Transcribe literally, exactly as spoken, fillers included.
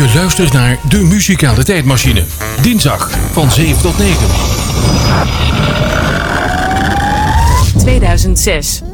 Je luistert naar De Muzikale Tijdmachine. Dinsdag van zeven tot negen. tweeduizend zes.